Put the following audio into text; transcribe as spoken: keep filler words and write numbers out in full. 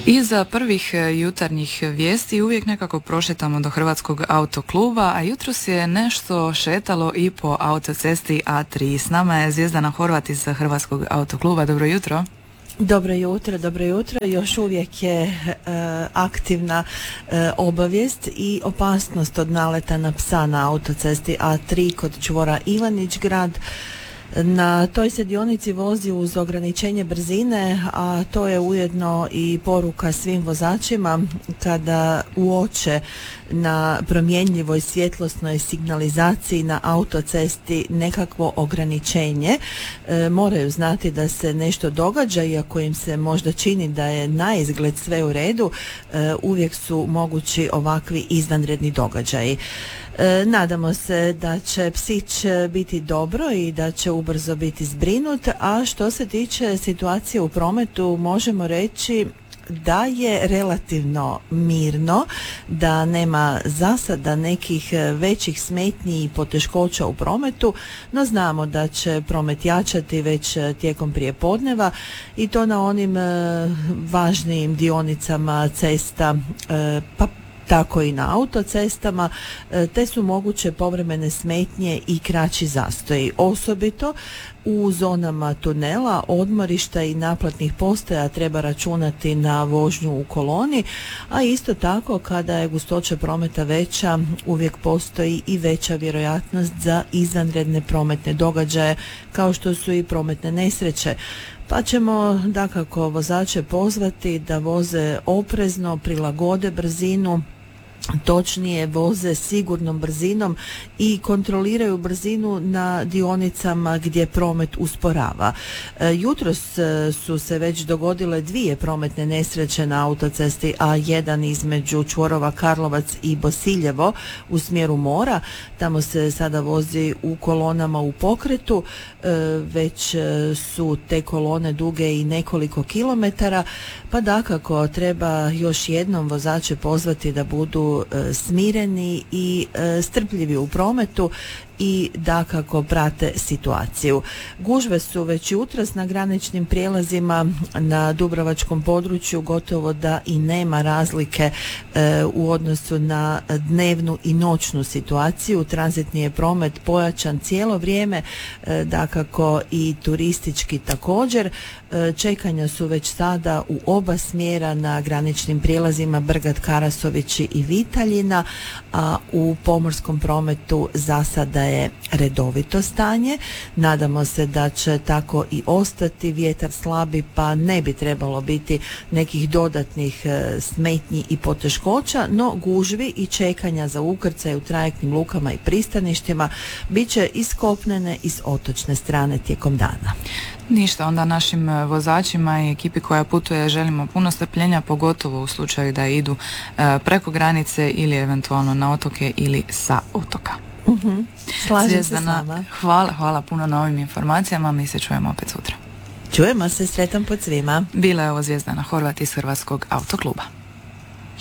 Iza prvih jutarnjih vijesti uvijek nekako prošetamo do Hrvatskog autokluba, a jutros je nešto šetalo i po autocesti A tri. S nama je Zvjezdana Horvat iz Hrvatskog autokluba. Dobro jutro. Dobro jutro, dobro jutro. Još uvijek je e, aktivna e, obavijest i opasnost od naleta na psa na autocesti A tri kod čvora Ivanić Grad. Na toj se dionici vozi uz ograničenje brzine, a to je ujedno i poruka svim vozačima kada uoče na promjenjivoj svjetlosnoj signalizaciji na autocesti nekakvo ograničenje. E, moraju znati da se nešto događa, iako im se možda čini da je naizgled sve u redu, e, uvijek su mogući ovakvi izvanredni događaji. E, nadamo se da će psić biti dobro i da će ubrzo biti zbrinut, a što se tiče situacije u prometu možemo reći da je relativno mirno, da nema za sada nekih većih smetnji i poteškoća u prometu, no znamo da će promet jačati već tijekom prijepodneva i to na onim e, važnijim dionicama cesta, e, pa tako i na autocestama, te su moguće povremene smetnje i kraći zastoji. Osobito u zonama tunela, odmorišta i naplatnih postaja treba računati na vožnju u koloni, a isto tako kada je gustoća prometa veća, uvijek postoji i veća vjerojatnost za izvanredne prometne događaje, kao što su i prometne nesreće. Pa ćemo dakako vozače pozvati da voze oprezno, prilagode brzinu, točnije voze sigurnom brzinom i kontroliraju brzinu na dionicama gdje promet usporava. E, jutros su se već dogodile dvije prometne nesreće na autocesti A jedan između čvorova Karlovac i Bosiljevo u smjeru mora. Tamo se sada vozi u kolonama u pokretu, e, već su te kolone duge i nekoliko kilometara, pa dakako treba još jednom vozače pozvati da budu smireni i e, strpljivi u prometu i dakako prate situaciju. Gužve su već jutros na graničnim prijelazima na dubrovačkom području, gotovo da i nema razlike e, u odnosu na dnevnu i noćnu situaciju. Tranzitni je promet pojačan cijelo vrijeme, e, dakako i turistički također. E, čekanja su već sada u oba smjera na graničnim prijelazima Brgat, Karasovići i Vitaljina, a u pomorskom prometu za sada je redovito stanje. Nadamo se da će tako i ostati. Vjetar slabi, pa ne bi trebalo biti nekih dodatnih e, smetnji i poteškoća, no gužvi i čekanja za ukrcaj u trajektnim lukama i pristaništima bit će iz kopnene i s otočne strane tijekom dana. Ništa, onda našim vozačima i ekipi koja putuje želimo puno strpljenja, pogotovo u slučaju da idu e, preko granice ili eventualno na otoke ili sa otoka. Uh-huh. Slažem Zvjezdana, se s vama. Hvala, hvala puno na ovim informacijama, mi se čujemo opet sutra. Čujemo se, sretan put svima. Bila je ovo Zvjezdana Horvat iz Hrvatskog autokluba.